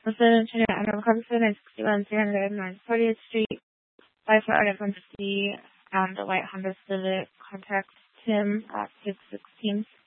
Lieutenant Andrew Hudson, 961 300 North 40th Street. Apply for F-150 and the white Honda Civic. Contact Tim at 616